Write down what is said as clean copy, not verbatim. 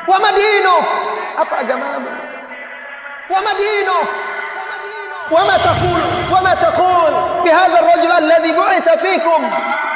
وما دينه hapa jamaa وما دينه وما تقول في هذا الرجل الذي بعث فيكم